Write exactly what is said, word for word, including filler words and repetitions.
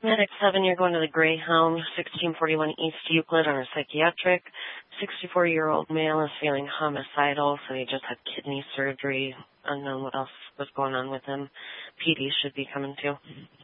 Medic seven, you're going to the Greyhound, sixteen forty-one East Euclid on a psychiatric. sixty-four-year-old male is feeling homicidal, so he just had kidney surgery. Unknown what else was going on with him. P D should be coming too.